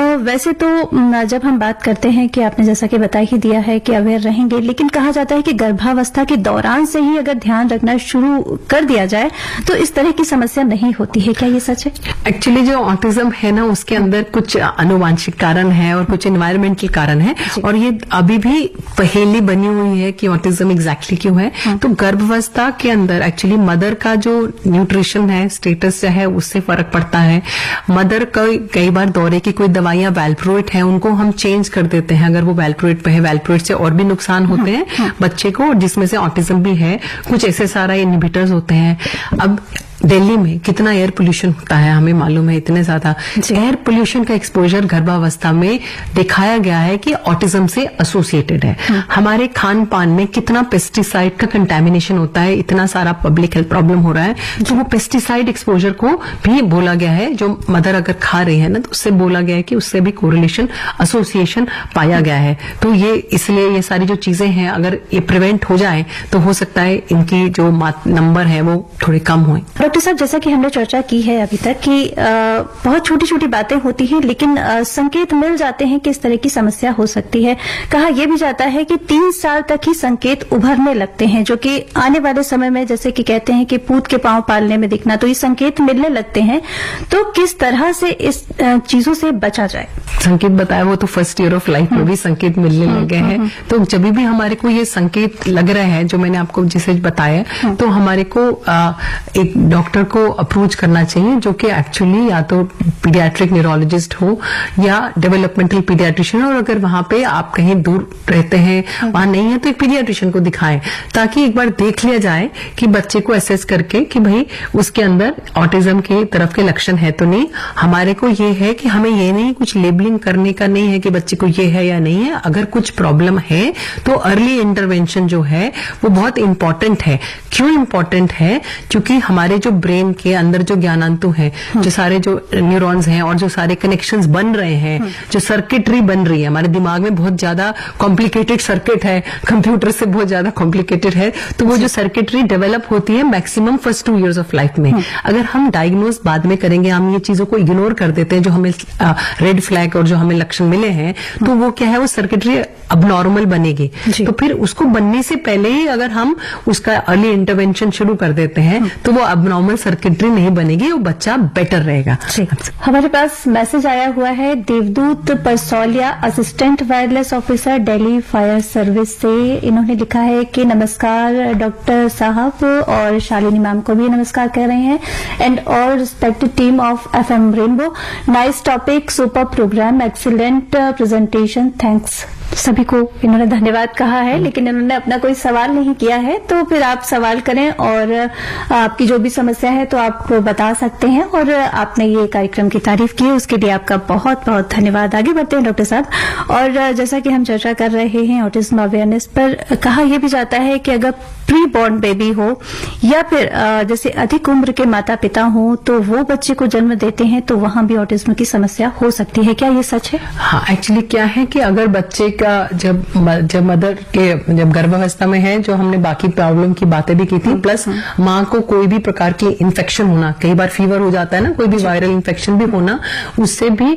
वैसे तो जब हम बात करते हैं कि आपने जैसा कि बता ही दिया है कि अवेयर रहेंगे, लेकिन कहा जाता है कि गर्भावस्था के दौरान से ही अगर ध्यान रखना शुरू कर दिया जाए तो इस तरह की समस्या नहीं होती है। क्या ये सच है? एक्चुअली जो ऑटिज्म है ना, उसके अंदर कुछ आनुवांशिक कारण है और कुछ एनवायरमेंटल कारण है, और ये अभी भी पहेली बनी हुई है कि ऑटिज्म एग्जैक्टली क्यों है। तो गर्भावस्था के अंदर एक्चुअली मदर का जो न्यूट्रिशन है, स्टेटस है, उससे फर्क पड़ता है। मदर का कई बार दौरे की कोई दवाइयां वैल्प्रोइट है, उनको हम चेंज कर देते हैं अगर वो वैल्प्रोइट पे है। वैल्प्रोइट से और भी नुकसान होते हैं बच्चे को, जिसमें से ऑटिज्म भी है। कुछ SSRI इनहिबिटर्स होते हैं। अब दिल्ली में कितना एयर पोल्यूशन होता है, हमें मालूम है, इतने ज्यादा एयर पोल्यूशन का एक्सपोजर गर्भावस्था में दिखाया गया है कि ऑटिज्म से एसोसिएटेड है। हमारे खान पान में कितना पेस्टिसाइड का कंटेमिनेशन होता है, इतना सारा पब्लिक हेल्थ प्रॉब्लम हो रहा है। तो वो पेस्टिसाइड एक्सपोजर को भी बोला गया है, जो मदर अगर खा रही है ना, तो उससे बोला गया है कि उससे भी कोरिलेशन, एसोसिएशन पाया गया है। तो ये इसलिए ये सारी जो चीजें हैं, अगर ये प्रिवेंट हो जाए तो हो सकता है इनकी जो नंबर है वो थोड़े कम हुए। डॉक्टर साहब, जैसा कि हमने चर्चा की है अभी तक कि बहुत छोटी छोटी बातें होती हैं, लेकिन संकेत मिल जाते हैं कि इस तरह की समस्या हो सकती है। कहा यह भी जाता है कि 3 साल तक ही संकेत उभरने लगते हैं, जो कि आने वाले समय में, जैसे कि कहते हैं कि पूत के पांव पालने में दिखना, तो ये संकेत मिलने लगते हैं। तो किस तरह से इस चीजों से बचा जाए? संकेत बताया, वो तो फर्स्ट ईयर ऑफ लाइफ में भी संकेत मिलने लगे हैं। तो जब भी हमारे को ये संकेत लग रहा है, जो मैंने आपको जिसे बताया, तो हमारे को एक डॉक्टर को अप्रोच करना चाहिए, जो कि एक्चुअली या तो पीडियाट्रिक न्यूरोलॉजिस्ट हो या डेवलपमेंटल पीडियाट्रिशियन। और अगर वहां पे आप कहीं दूर रहते हैं, वहां नहीं है, तो एक पीडियाट्रिशियन को दिखाएं, ताकि एक बार देख लिया जाए कि बच्चे को असेस करके कि भाई उसके अंदर ऑटिज्म की तरफ के लक्षण है तो नहीं। हमारे को ये है कि हमें ये नहीं कुछ लेबलिंग करने का नहीं है कि बच्चे को ये है या नहीं है। अगर कुछ प्रॉब्लम है तो अर्ली इंटरवेंशन जो है वो बहुत इंपॉर्टेंट है। क्यों इंपॉर्टेंट है? क्योंकि हमारे जो ब्रेन के अंदर जो ज्ञानांतु हैं, जो सारे जो न्यूरॉन्स हैं और जो सारे कनेक्शंस बन रहे हैं, जो सर्किटरी बन रही है हमारे दिमाग में, बहुत ज्यादा कॉम्प्लिकेटेड सर्किट है, कंप्यूटर से बहुत ज्यादा कॉम्प्लिकेटेड है। तो वो जो सर्किटरी डेवलप होती है maximum first 2 years of life में। अगर हम डायग्नोज बाद में करेंगे, हम ये चीजों को इग्नोर कर देते हैं, जो हमें रेड फ्लैग और जो हमें लक्षण मिले हैं, तो वो क्या है, वो सर्किटरी अबनॉर्मल बनेगी। तो फिर उसको बनने से पहले ही अगर हम उसका अर्ली इंटरवेंशन शुरू कर देते हैं, तो वो अबनॉर्मल सर्किटरी नहीं बनेगी, वो बच्चा बेटर रहेगा। हमारे पास मैसेज आया हुआ है देवदूत परसौलिया, assistant wireless officer, Delhi fire service से। इन्होंने लिखा है कि नमस्कार डॉक्टर साहब, और शालिनी मैम को भी नमस्कार कह रहे हैं, and all respected team of FM rainbow. Nice topic, super programme, excellent presentation, thanks. सभी को इन्होंने धन्यवाद कहा है, लेकिन इन्होंने अपना कोई सवाल नहीं किया है। तो फिर आप सवाल करें और आपकी जो भी समस्या है तो आप बता सकते हैं। और आपने ये कार्यक्रम की तारीफ की है, उसके लिए आपका बहुत बहुत धन्यवाद। आगे बढ़ते हैं डॉक्टर साहब, और जैसा कि हम चर्चा कर रहे हैं ऑटिज्म अवेयरनेस पर, कहा यह भी जाता है कि अगर प्री बॉर्न बेबी हो या फिर जैसे अधिक उम्र के माता पिता हो, तो वो बच्चे को जन्म देते हैं तो वहां भी ऑटिज्म की समस्या हो सकती है। क्या ये सच है? हाँ, एक्चुअली क्या है कि अगर बच्चे का जब मदर के जब गर्भावस्था में है, जो हमने बाकी प्रॉब्लम की बातें भी की थी, प्लस माँ को कोई भी प्रकार की इन्फेक्शन होना, कई बार फीवर हो जाता है ना, कोई भी वायरल इन्फेक्शन भी होना, उससे भी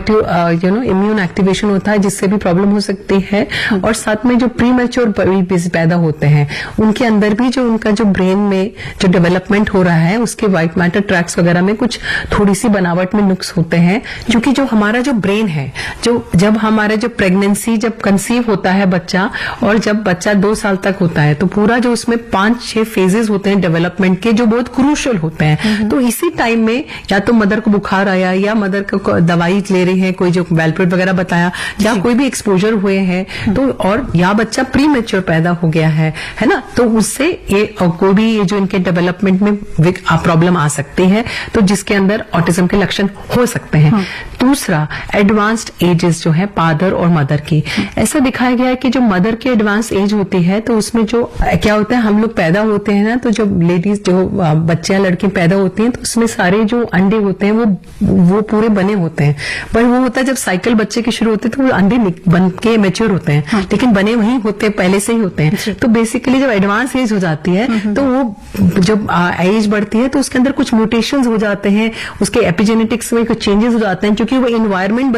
इम्यून एक्टिवेशन होता है, जिससे भी प्रॉब्लम हो सकती है। और साथ में जो प्री मैच्योर बेबीज पैदा होते हैं, उनके अंदर भी जो उनका जो ब्रेन में जो डेवलपमेंट हो रहा है, उसके व्हाइट मैटर ट्रैक्स वगैरह में कुछ थोड़ी सी बनावट में नुक्स होते हैं। क्योंकि जो हमारा जो ब्रेन है, जो जब हमारा जो प्रेगनेंसी जब कंसीव होता है बच्चा, और जब बच्चा 2 साल तक होता है, तो पूरा जो उसमें 5-6 फेजेस होते हैं डेवलपमेंट के, जो बहुत क्रूशियल होते हैं। तो इसी टाइम में या तो मदर को बुखार आया, या मदर को दवाई ले रही है, कोई जो वैल्प्रोइट वगैरह बताया, या कोई भी एक्सपोजर हुए हैं, तो और या बच्चा प्री मैच्योर पैदा हो गया है ना, तो उससे ये कोई भी ये जो इनके डेवलपमेंट में प्रॉब्लम आ सकती है, तो जिसके अंदर ऑटिज्म के लक्षण हो सकते हैं। दूसरा, एडवांस्ड एजेस जो है फादर और मदर की, ऐसा दिखाया गया है कि जो मदर की एडवांस एज होती है, तो उसमें जो क्या होता है, हम लोग पैदा होते हैं ना, तो जब लेडीज जो बच्चे लड़की पैदा होती हैं, तो उसमें सारे जो अंडे होते हैं वो पूरे बने होते हैं। पर वो होता है जब साइकिल बच्चे की शुरू होती है, तो वो अंडे बन के मैच्योर होते हैं, लेकिन बने वहीं होते हैं, पहले से ही होते हैं। तो बेसिकली जब एडवांस एज हो जाती है, तो वो जब एज बढ़ती है, तो उसके अंदर कुछ म्यूटेशंस हो जाते हैं, उसके एपिजेनेटिक्स में कुछ चेंजेस हो जाते हैं, क्योंकि वो एनवायरमेंट